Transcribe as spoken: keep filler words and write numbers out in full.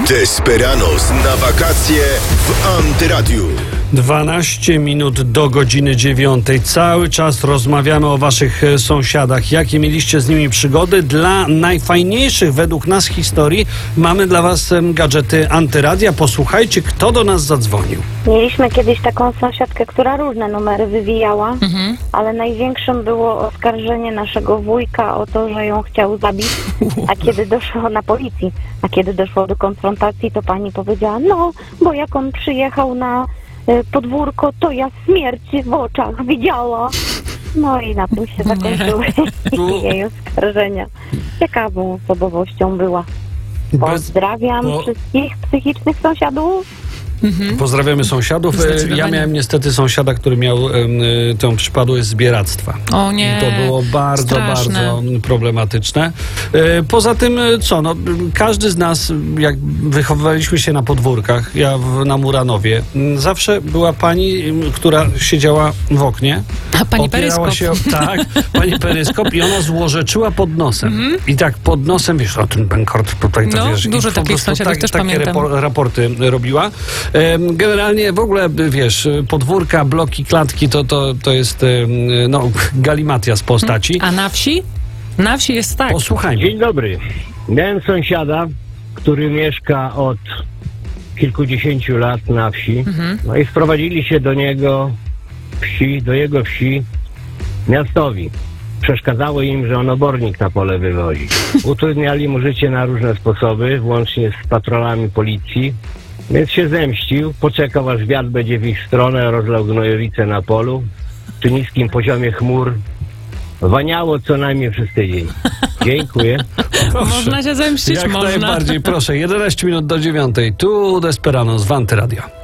Desperados na wakacje w Antyradiu. dwanaście minut do godziny dziewiątej. Cały czas rozmawiamy o waszych sąsiadach. Jakie mieliście z nimi przygody? Dla najfajniejszych według nas historii mamy dla was gadżety Antyradia. Posłuchajcie, kto do nas zadzwonił. Mieliśmy kiedyś taką sąsiadkę, która różne numery wywijała, mhm. ale największym było oskarżenie naszego wujka o to, że ją chciał zabić, a kiedy doszło na policji, a kiedy doszło do konfrontacji, to pani powiedziała, no, bo jak on przyjechał na podwórko, to ja śmierć w oczach widziała. No i na tym się zakończyły jej oskarżenia. Ciekawą osobowością była. Pozdrawiam Bez... wszystkich psychicznych sąsiadów. Mhm. Pozdrawiamy sąsiadów. Ja miałem niestety sąsiada, który miał y, tę przypadłość zbieractwa. O nie. I to było bardzo, straszne. bardzo problematyczne. Y, poza tym, co, no, każdy z nas, jak wychowywaliśmy się na podwórkach, ja w, na Muranowie, zawsze była pani, która siedziała w oknie. A pani Peryskop. Się, tak, pani Peryskop i ona złożyczyła pod nosem. Mhm. I tak pod nosem, wiesz, o ten Benkort tutaj, to no, wiesz. Dużo takich sąsiadów tak, też takie pamiętam. Takie raporty robiła. Generalnie w ogóle, wiesz, podwórka, bloki, klatki to, to, to jest no, galimatia z postaci. A na wsi? Na wsi jest tak. Posłuchajmy. Dzień dobry. Miałem sąsiada, który mieszka od kilkudziesięciu lat na wsi. Mhm. No i sprowadzili się do niego wsi, do jego wsi miastowi. Przeszkadzało im, że on obornik na pole wywozi. Utrudniali mu życie na różne sposoby, włącznie z patrolami policji. Więc się zemścił, poczekał, aż wiatr będzie w ich stronę, rozlał gnojowicę na polu. Przy niskim poziomie chmur waniało co najmniej przez tydzień. Dziękuję. Proszę. Można się zemścić, Jak można. najbardziej, proszę. jedenaście minut do dziewiątej. Tu Desperados w Antyradio.